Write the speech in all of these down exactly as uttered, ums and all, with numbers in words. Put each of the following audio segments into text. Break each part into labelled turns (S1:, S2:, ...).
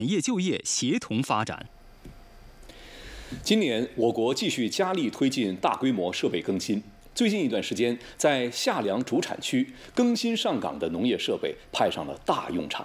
S1: 业就业协同发展。
S2: 今年，我国继续加力推进大规模设备更新。最近一段时间，在夏粮主产区更新上岗的农业设备派上了大用场。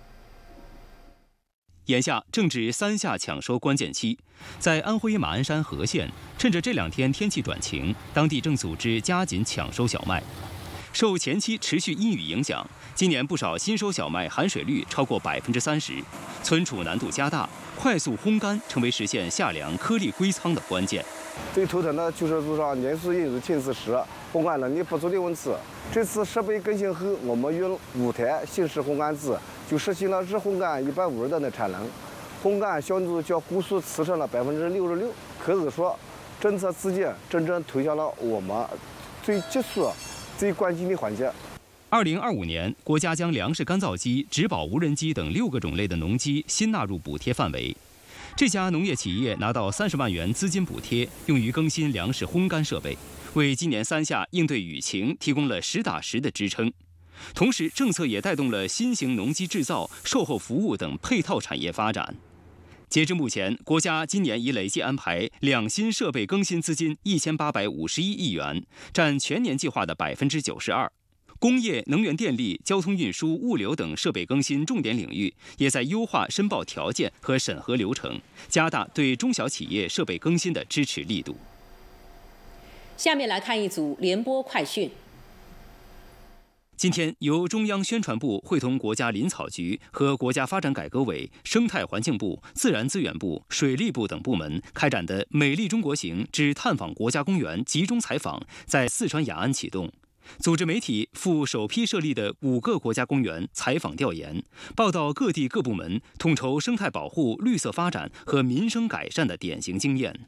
S1: 眼下正值三夏抢收关键期，在安徽马鞍山和县，趁着这两天天气转晴，当地正组织加紧抢收小麦。受前期持续阴雨影响，今年不少新收小麦含水率超过百分之三十，存储难度加大，快速烘干成为实现夏粮颗粒归仓的关键。
S3: 最头疼的就是说年数因日近四十，烘干能力不足的问题。这次设备更新后，我们用五台新式烘干机就实现了日烘干一百五十吨的产能，烘干效率较估算提升了百分之六十六。可以说，政策资金真正推向了我们最急速、最关键的环节。
S1: 二零二五年，国家将粮食干燥机、植保无人机等六个种类的农机新纳入补贴范围。这家农业企业拿到三十万元资金补贴，用于更新粮食烘干设备，为今年三夏应对雨情提供了实打实的支撑。同时，政策也带动了新型农机制造、售后服务等配套产业发展。截至目前，国家今年已累计安排两新设备更新资金一千八百五十一亿元，占全年计划的百分之九十二。工业、能源电力、交通运输、物流等设备更新重点领域，也在优化申报条件和审核流程，加大对中小企业设备更新的支持力度。
S4: 下面来看一组联播快讯。
S1: 今天，由中央宣传部会同国家林草局和国家发展改革委、生态环境部、自然资源部、水利部等部门开展的“美丽中国行”之探访国家公园集中采访，在四川雅安启动。组织媒体赴首批设立的五个国家公园采访调研，报道各地各部门统筹生态保护、绿色发展和民生改善的典型经验。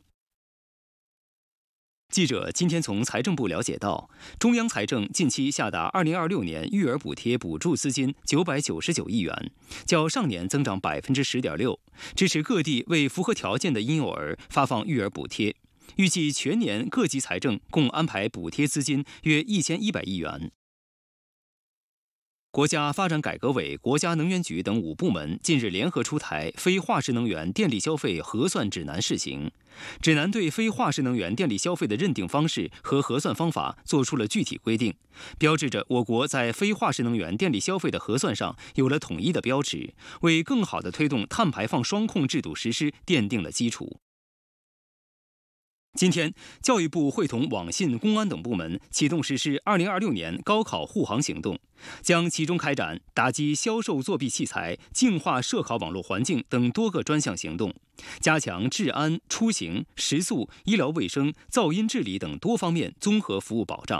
S1: 记者今天从财政部了解到，中央财政近期下达二零二六年育儿补贴补助资金九百九十九亿元，较上年增长百分之十点六，支持各地为符合条件的婴幼儿发放育儿补贴。预计全年各级财政共安排补贴资金约一千一百亿元。国家发展改革委、国家能源局等五部门近日联合出台《非化石能源电力消费核算指南（试行）》，指南对非化石能源电力消费的认定方式和核算方法作出了具体规定，标志着我国在非化石能源电力消费的核算上有了统一的标尺，为更好地推动碳排放双控制度实施奠定了基础。今天，教育部会同网信、公安等部门启动实施二零二六年高考护航行动，将集中开展打击销售作弊器材、净化涉考网络环境等多个专项行动，加强治安、出行、食宿、医疗卫生、噪音治理等多方面综合服务保障。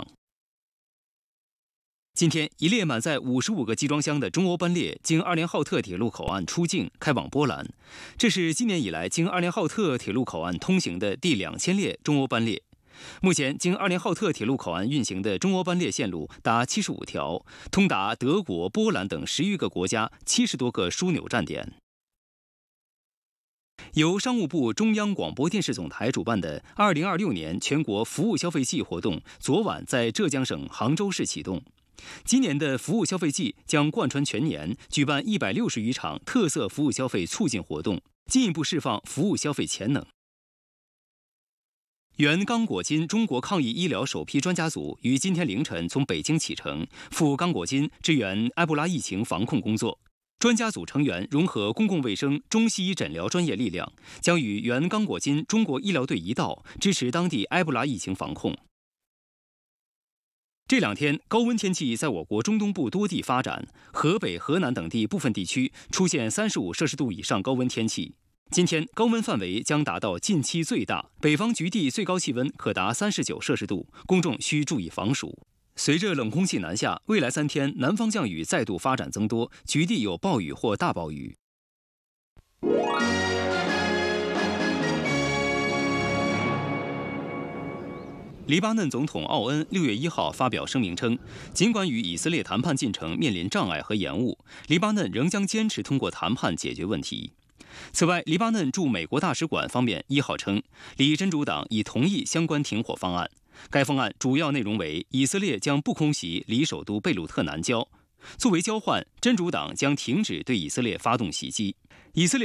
S1: 今天，一列满载五十五个集装箱的中欧班列经阿联浩特铁路口岸出境，开往波兰。这是今年以来经阿联浩特铁路口岸通行的第两千列中欧班列。目前，经阿联浩特铁路口岸运行的中欧班列线路达七十五条，通达德国、波兰等十余个国家七十多个枢纽站点。由商务部中央广播电视总台主办的二零二六年全国服务消费季活动，昨晚在浙江省杭州市启动。今年的服务消费季将贯穿全年，举办一百六十余场特色服务消费促进活动，进一步释放服务消费潜能。原刚果金中国抗疫医疗首批专家组于今天凌晨从北京启程，赴刚果金支援埃博拉疫情防控工作。专家组成员融合公共卫生、中西医诊疗专业力量，将与原刚果金中国医疗队一道，支持当地埃博拉疫情防控。这两天，高温天气在我国中东部多地发展，河北、河南等地部分地区出现三十五摄氏度以上高温天气。今天高温范围将达到近期最大，北方局地最高气温可达三十九摄氏度，公众需注意防暑。随着冷空气南下，未来三天南方降雨再度发展增多，局地有暴雨或大暴雨。黎巴嫩总统奥恩六月一号发表声明称，尽管与以色列谈判进程面临障碍和延误，黎巴嫩仍将坚持通过谈判解决问题。此外，黎巴嫩驻美国大使馆方面一号称，黎真主党已同意相关停火方案。该方案主要内容为，以色列将不空袭离首都贝鲁特南郊，作为交换，真主党将停止对以色列发动袭击。以色列